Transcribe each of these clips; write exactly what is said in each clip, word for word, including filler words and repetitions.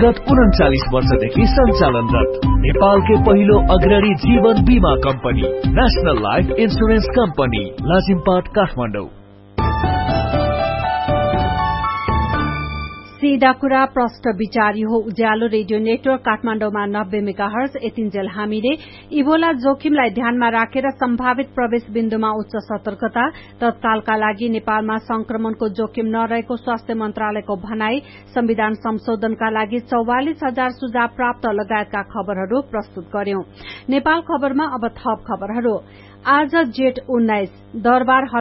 विगत उन्चालिस वर्षदेखि सञ्चालनरत नेपालकै पहिलो अग्रणी जीवन बीमा company national life insurance company Lazimpat Kathmandu. सीधा कुरा प्रष्ट विचारी हो। उज्यालो रेडियो नेटवर्क काठमाडौँमा नब्बे मेगाहर्ज यतिन्जेल हामीले इबोला जोखिमलाई ध्यानमा राखेर सम्भावित प्रवेश बिन्दुमा उच्च सतर्कता, तत्कालका लागि नेपालमा संक्रमणको जोखिम नरहेको स्वास्थ्य मन्त्रालयको भनाई, संविधान संशोधनका लागि चौवालिस हजार सुझाव प्राप्त लगायतका खबरहरू प्रस्तुत गर्यौं। नेपाल खबरमा अब थप खबरहरू। आज जेठ उन्नाइस दरबार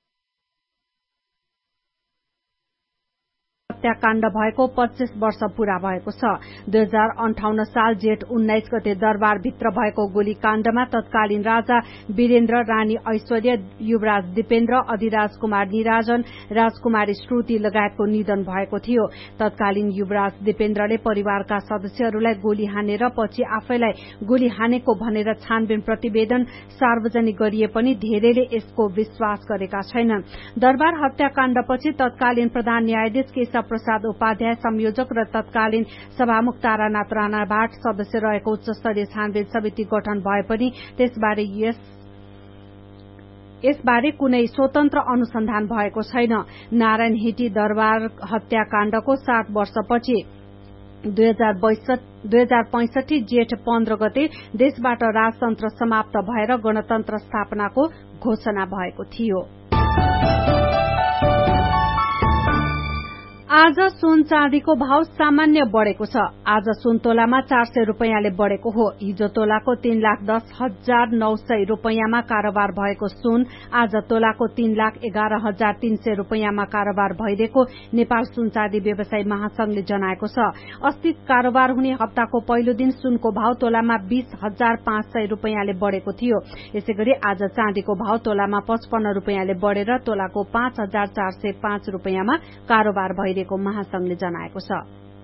हत्याकाण्ड भएको पच्चीस वर्ष पूरा भएको छ। दुई हजार अन्ठाउन्न साल जेठ उन्नाइस गते दरबार भित्र भएको गोलीकाण्डमा तत्कालीन राजा वीरेन्द्र, रानी ऐश्वर्या, युवराज दिपेन्द्र, अधिराज कुमार निराजन, राजकुमारी श्रुति लगायतको निधन भएको थियो। तत्कालीन युवराज दिपेन्द्रले परिवारका सदस्यहरूलाई गोली हानेर पछि आफैलाई गोली हानेको भनेर छानबिन प्रतिवेदन सार्वजनिक गरिए पनि धेरैले यसको विश्वास गरेका छैनन्। दरबार हत्याकाण्डपछि तत्कालीन प्रधान न्यायाधीश केशव प्रसाद उपाध्याय संयोजक र तत्कालीन सभामुख तारानाथ राणाबाट सदस्य रहेको उच्चस्तरीय छानबिन समिति गठन भए पनि त्यसबारे यस यसबारे कुनै स्वतन्त्र अनुसन्धान भएको छैन। नारायण हिटी दरबार हत्याकाण्डको सात वर्षपछि दुई हजार पैंसठी जेठ पन्ध्र गते देशबाट राजतन्त्र समाप्त भएर गणतन्त्र स्थापनाको घोषणा भएको थियो। आज सुन चाँदीको भाव सामान्य बढ़ेको छ। आज सुन तोलामा चार सय रूपियाँले बढ़ेको हो। हिजो तोलाको तीन लाख दस हजार नौ सय रूपियाँमा कारोबार भएको सुन आज तोलाको तीन लाख एघार हजार तीन सय रूपियाँमा कारोबार भइरहेको नेपाल सुन चाँदी व्यवसायी महासंघले जनाएको छ। अस्ति कारोबार हुने हप्ताको पहिलो दिन सुनको भाव तोलामा बीस हजार पाँच सय रूपियाँले बढ़ेको थियो। यसैगरी आज चाँदीको भाव तोलामा पचपन्न रूपियाँले बढ़ेर तोलाको पाँच हजार चार सय पाँच रूपियाँमा कारोबार भइरहेको को महासंघले जनाएको छ।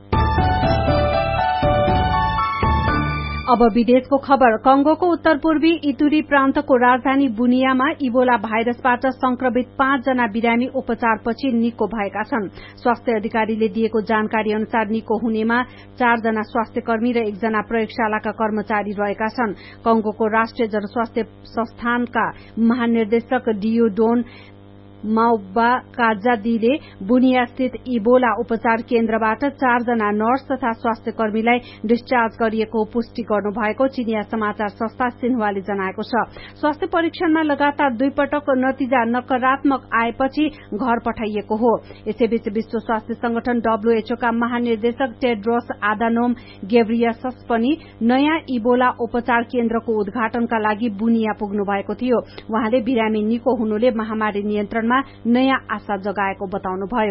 अब विदेशको खबर। कंगोको उत्तर पूर्वी इतुरी प्रान्तको राजधानी बुनियामा इबोला भाइरसबाट संक्रमित पाँच जना बिरामी उपचारपछि निको भएका छन्। स्वास्थ्य अधिकारीले दिएको जानकारी अनुसार निको हुनेमा चार जना स्वास्थ्य कर्मी र एकजना प्रयोगशालाका कर्मचारी रहेका छन्। कंगोको राष्ट्रिय जनस्वास्थ्य संस्थानका महानिर्देशक डियोडोन माउबा काजादीले बुनिया स्थित इबोला उपचार केन्द्रबाट चारजना नर्स तथा स्वास्थ्य कर्मीलाई डिस्चार्ज गरिएको पुष्टि गर्नुभएको चिनिया समाचार संस्था सिन्हुवाले जनाएको छ। स्वास्थ्य परीक्षणमा लगातार दुई पटक नतिजा नकारात्मक आएपछि घर पठाइएको हो। यसैबीच विश्व स्वास्थ्य संगठन डब्ल्यूएचओ का महानिर्देशक टेड्रोस आधानोम गेब्रियसस पनि नयाँ इबोला उपचार केन्द्रको उद्घाटनका लागि बुनिया पुग्नु भएको थियो। उहाँले बिरामी निको हुनुले महामारी नियन्त्रण नयाँ आशा जगाएको बताउनुभयो।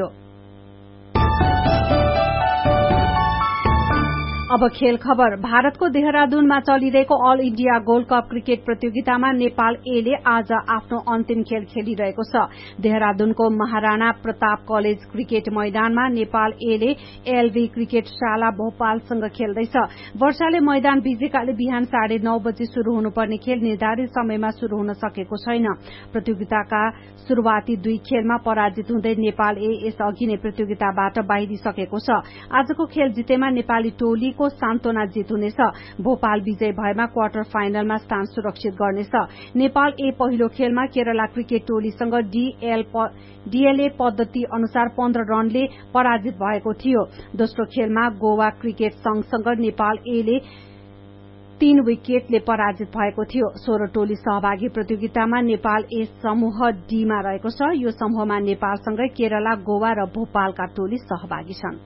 अब खेल खबर। भारतको देहरादूनमा चलिरहेको all India gold cup cricket प्रतियोगितामा नेपाल एले आज आफ्नो अन्तिम खेल खेलिरहेको छ। देहरादूनको महाराणा प्रताप कलेज क्रिकेट मैदानमा नेपाल एले एलभी क्रिकेट शाला भोपालसँग खेल्दैछ। वर्षाले मैदान भिजेकाले बिहान साढे नौ बजे शुरू हुनुपर्ने खेल निर्धारित समयमा शुरू हुन सकेको छैन। प्रतियोगिताका शुरूआती दुई खेलमा पराजित हुँदै नेपाल ए यसअघि नै प्रतियोगिताबाट बाहिरिसकेको छ। आजको खेल जितेमा नेपाली टोली को सान्तोना जित हुनेछ। भोपाल विजय भएमा क्वार्टर फाइनलमा स्थान सुरक्षित गर्नेछ। नेपाल ए पहिलो खेलमा केरला क्रिकेट टोलीसँग डीएलए पद्धति अनुसार पन्ध्र रनले पराजित भएको थियो। दोस्रो खेलमा गोवा क्रिकेट संघसँग नेपाल एले तीन विकेटले पराजित भएको थियो। सोह्र टोली सहभागी प्रतियोगितामा नेपाल ए समूह डीमा रहेको छ। यो समूहमा नेपालसँगै केरला, गोवा र भोपालका टोली सहभागी छन्।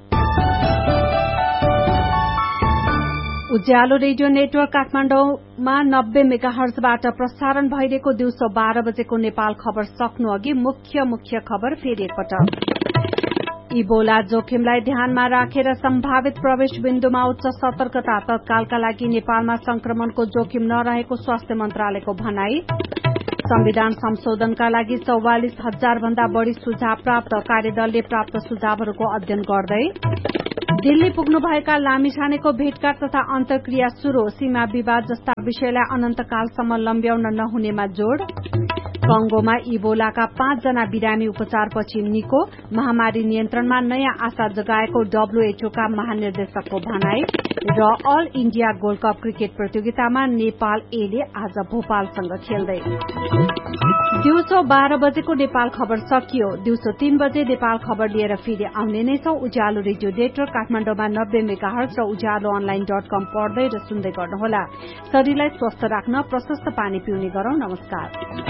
उज्यालो रेडियो नेटवर्क काठमाडौँमा नब्बे मेगाहर्जबाट प्रसारण भइरहेको दिउँसो बाह्र बजेको नेपाल खबर सक्नु अघि मुख्य मुख्य खबर फेरि एकपटक। इबोला जोखिमलाई ध्यानमा राखेर सम्भावित प्रवेश बिन्दुमा उच्च सतर्कता, तत्कालका लागि नेपालमा संक्रमणको जोखिम नरहेको स्वास्थ्य मन्त्रालयको भनाई। संविधान संशोधनका लागि चौवालिस हजार भन्दा बढ़ी सुझाव प्राप्त, कार्यदलले प्राप्त सुझावहरूको अध्ययन गर्दै। दिल्ली पुग्नुभएका लामिछानेको भेटघाट तथा अन्तर्क्रिया शुरू, सीमा विवाद जस्ता विषयलाई अनन्तकालसम्म लम्ब्याउन नहुनेमा जोड़। कंगोमा इबोलाका पाँच जना बिरामी उपचारपछि निको, महामारी नियन्त्रणमा नयाँ आशा जगाएको डब्ल्यूएचओ का महानिर्देशकको भनाई र all India gold cup cricket प्रतियोगितामा नेपाल ए ले आज भोपालसँग खेल्दै। दिउँसो बाह्र बजेको नेपाल खबर सकियो। दिउँसो तीन बजे नेपाल खबर लिएर फेरि आउने नै छौ। उज्यालो रेडियो डेटर काठमाडौँमा नब्बे मेगाहर्ज र उज्यालो अनलाइन डट कम पढ्दै र सुन्दै गर्नुहोला। शरीरलाई स्वस्थ राख्न प्रशस्त पानी पिउने गरौं। नमस्कार।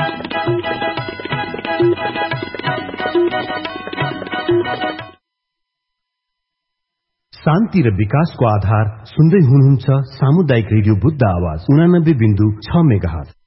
शान्ति र विकासको आधार सुन्दै हुनुहुन्छ सामुदायिक रेडियो बुद्ध आवाज उनानब्बे बिन्दु छ मेगाहर्ज।